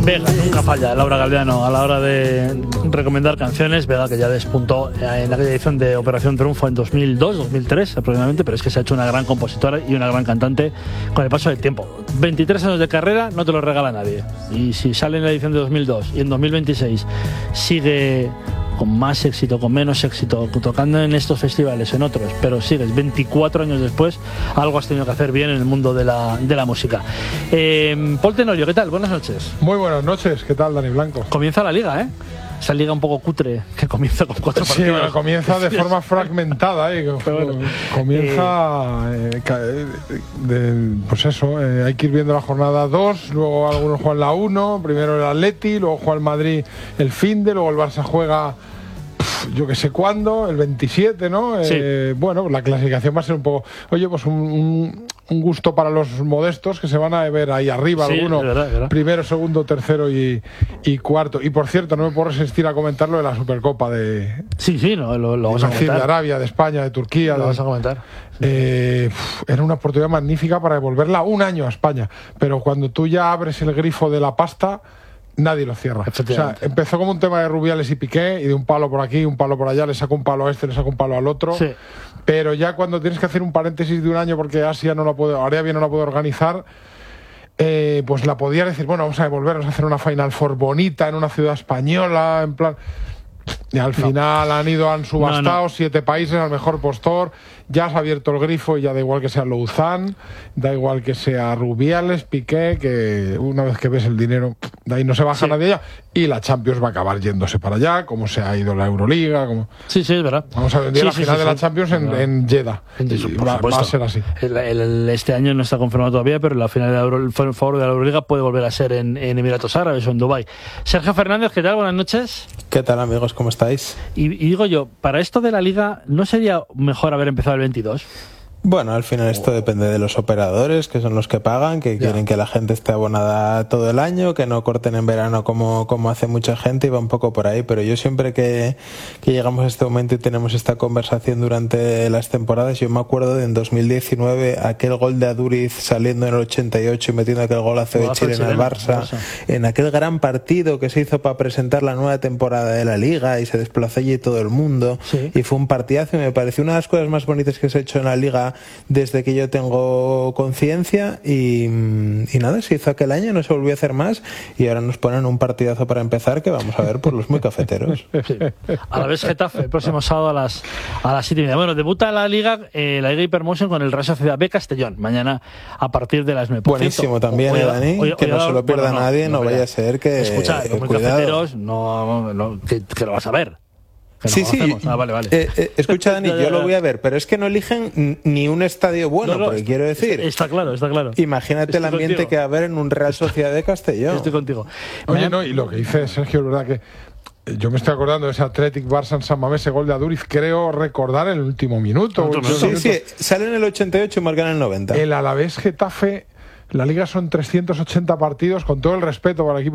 Vega, nunca falla Laura Galdeano a la hora de recomendar canciones. Vega, que ya despuntó en aquella edición de Operación Triunfo en 2002, 2003 aproximadamente, pero es que se ha hecho una gran compositora y una gran cantante con el paso del tiempo. 23 años de carrera no te lo regala nadie. Y si sale en la edición de 2002 y en 2026 sigue con más éxito, con menos éxito, tocando en estos festivales, en otros, pero sigues 24 años después, algo has tenido que hacer bien en el mundo de la música. Pol Tenorio, ¿qué tal? Buenas noches. Muy buenas noches, ¿qué tal, Dani Blanco? Comienza la liga, ¿eh? Esa liga un poco cutre que comienza con 4 partidos. Sí, bueno, comienza de forma fragmentada, comienza pues eso, hay que ir viendo la jornada 2, luego algunos juegan la 1, primero el Atleti, luego juega el Madrid el finde, luego el Barça juega yo que sé cuándo, el 27, ¿no? Sí. Bueno, la clasificación va a ser un poco, oye, pues un gusto para los modestos que se van a ver ahí arriba, sí, alguno, verdad. Primero, segundo, tercero y cuarto. Y por cierto, no me puedo resistir a comentar lo de la Supercopa de... Sí, no, lo vamos a comentar. De Arabia, de España, de Turquía. Lo vamos a comentar. Era una oportunidad magnífica para devolverla un año a España. Pero cuando tú ya abres el grifo de la pasta, nadie lo cierra. O sea, empezó como un tema de Rubiales y Piqué, y de un palo por aquí, un palo por allá, le saco un palo a este, le saco un palo al otro. Sí. Pero ya cuando tienes que hacer un paréntesis de un año porque Arabia no la puede organizar, pues la podía decir, bueno, vamos a devolvernos a hacer una Final Four bonita en una ciudad española, en plan... Y al final han subastado 7 países al mejor postor, ya se ha abierto el grifo y ya da igual que sea Louzán, da igual que sea Rubiales, Piqué, que una vez que ves el dinero, de ahí no se baja nadie ya, y la Champions va a acabar yéndose para allá, como se ha ido la Euroliga, como... Sí, es verdad. Vamos a ver la final de la Champions en Jeddah. Va a ser así. Este año no está confirmado todavía, pero la final el favor de la Euroliga puede volver a ser en Emiratos Árabes o en Dubái. Sergio Fernández, ¿qué tal? Buenas noches. ¿Qué tal, amigos? ¿Cómo estáis? Y digo yo, para esto de la Liga, ¿no sería mejor haber empezado el 22? Bueno, al final esto depende de los operadores, que son los que pagan, que quieren que la gente esté abonada todo el año, que no corten en verano como hace mucha gente, y va un poco por ahí. Pero yo siempre que llegamos a este momento y tenemos esta conversación durante las temporadas, yo me acuerdo de en 2019 aquel gol de Aduriz saliendo en el 88 y metiendo aquel golazo de Chile en el Barça, en aquel gran partido que se hizo para presentar la nueva temporada de la Liga, y se desplazó allí todo el mundo, y fue un partidazo, y me pareció una de las cosas más bonitas que se ha hecho en la Liga desde que yo tengo conciencia, y nada, se hizo aquel año, no se volvió a hacer más, y ahora nos ponen un partidazo para empezar que vamos a ver por los muy cafeteros. Sí. A la vez Getafe, el próximo sábado a las 7:30. Bueno, debuta la Liga Hypermotion con el Real Sociedad B Castellón, mañana a partir de las 9. Buenísimo también, Dani, que no se lo pierda nadie, no vaya a ser que... Escucha, los muy cafeteros, que lo vas a ver. Sí. Vale. Escucha, Dani, yo lo voy a ver, pero es que no eligen ni un estadio bueno, porque quiero decir... Está claro. Imagínate el ambiente contigo que va a haber en un Real Sociedad de Castellón. Estoy contigo. Oye, y lo que dice Sergio, es verdad que yo me estoy acordando de ese Athletic Barça en San Mamés, ese gol de Aduriz, creo recordar en el último minuto. Sí, sale en el 88 y marcan en el 90. El Alavés Getafe, la Liga son 380 partidos, con todo el respeto para el equipo